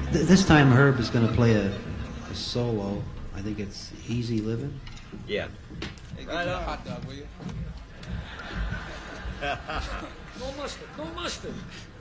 This time Herb is going to play a solo. I think it's Easy Living. Yeah. Hey, give me a hot dog, will you? No mustard, no mustard.